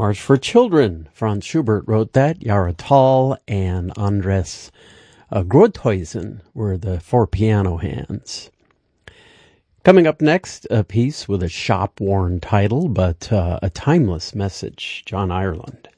March for Children. Franz Schubert wrote that. Jahre Tal and Andres Groothuizen were the four piano hands. Coming up next, a piece with a shop-worn title, but a timeless message, John Ireland.